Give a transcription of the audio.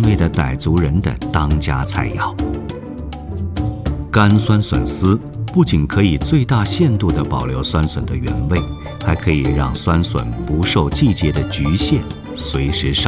味的傣族人的当家菜肴。干酸笋丝不仅可以最大限度地保留酸笋的原味，还可以让酸笋不受季节的局限，随时上